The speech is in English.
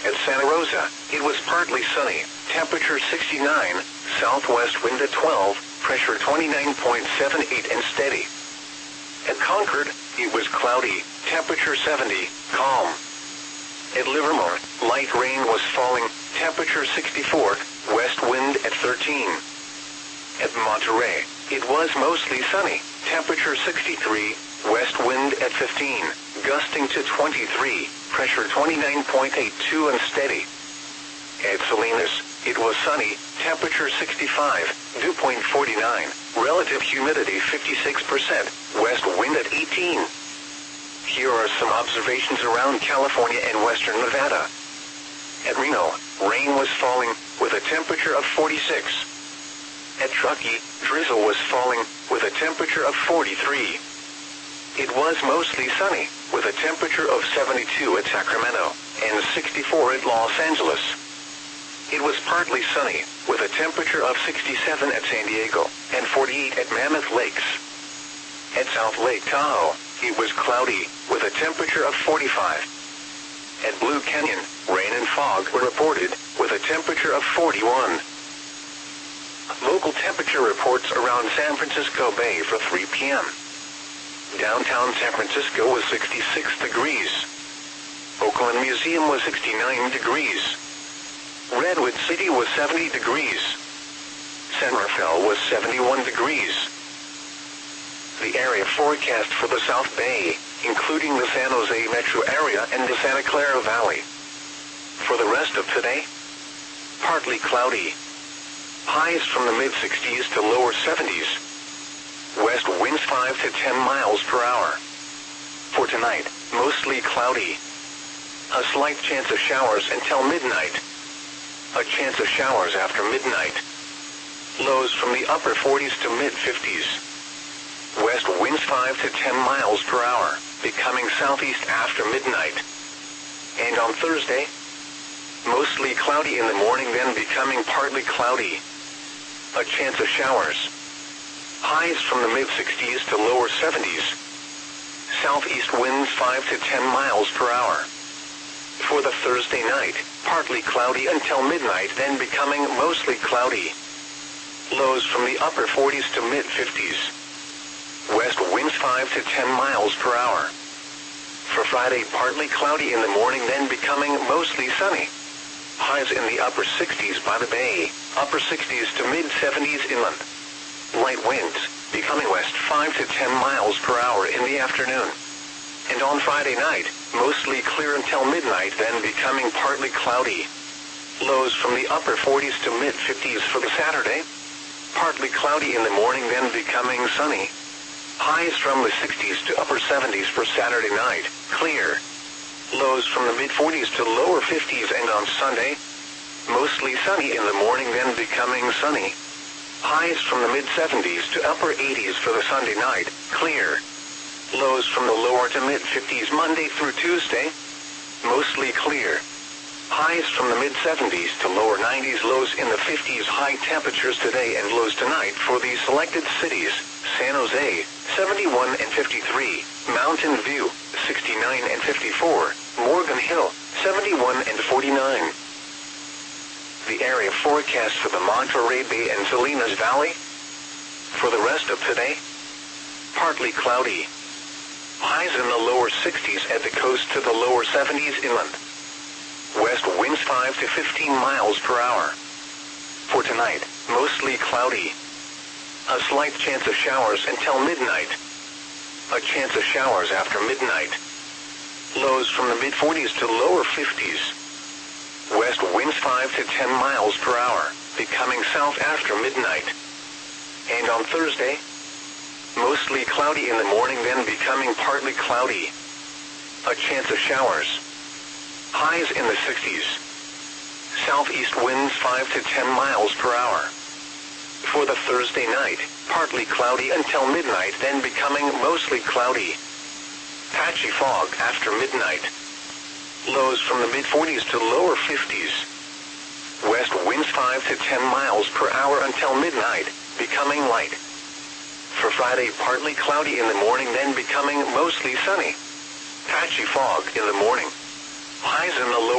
At Santa Rosa, it was partly sunny, temperature 69, southwest wind at 12, pressure 29.78 and steady. At Concord, it was cloudy, temperature 70, calm. At Livermore, light rain was falling, temperature 64, west wind at 13. At Monterey, it was mostly sunny, temperature 63, west wind at 15, gusting to 23, pressure 29.82 and steady. At Salinas, it was sunny, temperature 65, dew point 49, relative humidity 56%, west wind at 18. Here are some observations around California and western Nevada. At Reno, rain was falling, with a temperature of 46. At Truckee, drizzle was falling, with a temperature of 43. It was mostly sunny, with a temperature of 72 at Sacramento, and 64 at Los Angeles. It was partly sunny, with a temperature of 67 at San Diego, and 48 at Mammoth Lakes. At South Lake Tahoe, it was cloudy, with a temperature of 45. At Blue Canyon, rain and fog were reported, with a temperature of 41. Local temperature reports around San Francisco Bay for 3 p.m. Downtown San Francisco was 66 degrees. Oakland Museum was 69 degrees. Redwood City was 70 degrees. San Rafael was 71 degrees. The area forecast for the South Bay, including the San Jose metro area and the Santa Clara Valley. For the rest of today, partly cloudy. Highs from the mid-60s to lower 70s. West winds 5 to 10 miles per hour. For tonight, mostly cloudy. A slight chance of showers until midnight. A chance of showers after midnight. Lows from the upper 40s to mid-50s. West winds 5 to 10 miles per hour, becoming southeast after midnight. And on Thursday, mostly cloudy in the morning, then becoming partly cloudy. A chance of showers. Highs from the mid-60s to lower 70s. Southeast winds 5 to 10 miles per hour. For the Thursday night, partly cloudy until midnight, then becoming mostly cloudy. Lows from the upper 40s to mid-50s. West winds 5 to 10 miles per hour. For Friday, partly cloudy in the morning, then becoming mostly sunny. Highs in the upper 60s by the bay, upper 60s to mid-70s inland. Light winds, becoming west 5 to 10 miles per hour in the afternoon. And on Friday night, mostly clear until midnight, then becoming partly cloudy. Lows from the upper 40s to mid-50s for the Saturday. Partly cloudy in the morning, then becoming sunny. Highs from the 60s to upper 70s for Saturday night, clear. Lows from the mid-40s to lower 50s, and on Sunday, mostly sunny in the morning, then becoming sunny. Highs from the mid-70s to upper 80s for the Sunday night, clear. Lows from the lower to mid-50s Monday through Tuesday, mostly clear. Highs from the mid-70s to lower 90s, lows in the 50s, high temperatures today and lows tonight for the selected cities: San Jose, 71 and 53, Mountain View, 69 and 54, Morgan Hill, 71 and 49. The area forecast for the Monterey Bay and Salinas Valley. For the rest of today, partly cloudy. Highs in the lower 60s at the coast to the lower 70s inland. West winds 5 to 15 miles per hour. For tonight, mostly cloudy. A slight chance of showers until midnight. A chance of showers after midnight. Lows from the mid-40s to lower 50s. West winds 5 to 10 miles per hour, becoming south after midnight. And on Thursday, mostly cloudy in the morning, then becoming partly cloudy. A chance of showers. Highs in the 60s. Southeast winds 5 to 10 miles per hour. For the Thursday night, partly cloudy until midnight, then becoming mostly cloudy. Patchy fog after midnight. Lows from the mid-40s to lower 50s. West winds 5 to 10 miles per hour until midnight, becoming light. For Friday, partly cloudy in the morning, then becoming mostly sunny. Patchy fog in the morning. Highs in the lower